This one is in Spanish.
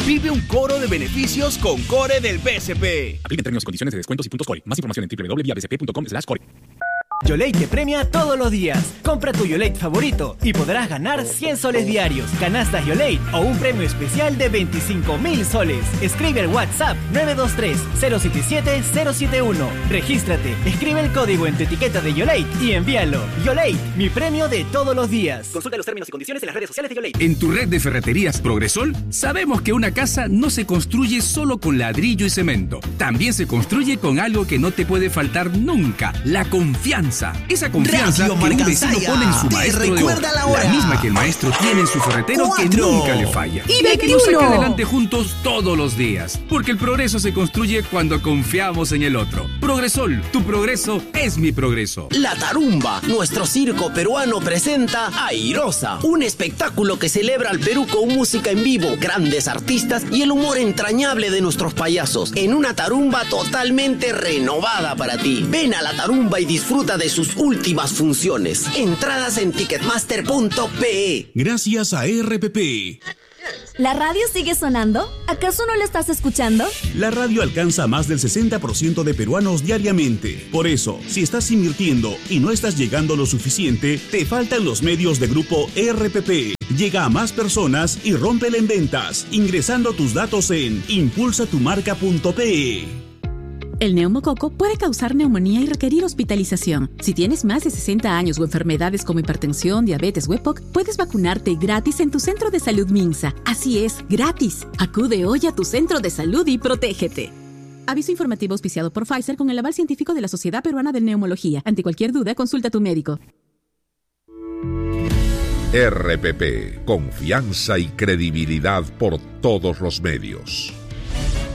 Vive un coro de beneficios con Core del BCP. Aplica términos y condiciones de descuentos y puntos Core. Más información en www.bcp.com/core. YoLate te premia todos los días. Compra tu YoLate favorito y podrás ganar 100 soles diarios, canastas YoLate o un premio especial de 25.000 soles. Escribe al WhatsApp 923-077-071. Regístrate, escribe el código en tu etiqueta de YoLate y envíalo. YoLate, mi premio de todos los días. Consulta los términos y condiciones en las redes sociales de YoLate. En tu red de ferreterías Progresol, sabemos que una casa no se construye solo con ladrillo y cemento. También se construye con algo que no te puede faltar nunca: la confianza. Esa confianza que un vecino pone en su maestro de obra, la misma que el maestro tiene en su ferretero, que nunca le falla y que nos saca adelante juntos todos los días, porque el progreso se construye cuando confiamos en el otro. Progresol, tu progreso es mi progreso. La Tarumba, nuestro circo peruano, presenta Airosa, un espectáculo que celebra al Perú con música en vivo, grandes artistas y el humor entrañable de nuestros payasos, en una tarumba totalmente renovada para ti. Ven a la Tarumba y disfruta de sus últimas funciones. Entradas en ticketmaster.pe. Gracias a RPP. ¿La radio sigue sonando? ¿Acaso no la estás escuchando? La radio alcanza a más del 60% de peruanos diariamente. Por eso, si estás invirtiendo y no estás llegando lo suficiente, te faltan los medios de Grupo RPP. Llega a más personas y rómpela en ventas, ingresando tus datos en impulsatumarca.pe. El neumococo puede causar neumonía y requerir hospitalización. Si tienes más de 60 años o enfermedades como hipertensión, diabetes o EPOC, puedes vacunarte gratis en tu centro de salud MINSA. Así es, gratis. Acude hoy a tu centro de salud y protégete. Aviso informativo auspiciado por Pfizer con el aval científico de la Sociedad Peruana de Neumología. Ante cualquier duda, consulta a tu médico. RPP, confianza y credibilidad por todos los medios.